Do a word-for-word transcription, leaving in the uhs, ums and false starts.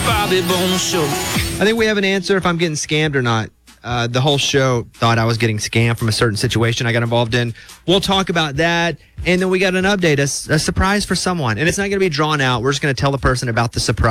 Bobby Bones Show. I think we have an answer if I'm getting scammed or not. Uh, the whole show thought I was getting scammed from a certain situation I got involved in. We'll talk about that. And then we got an update, a, a surprise for someone. And it's not going to be drawn out. We're just going to tell the person about the surprise.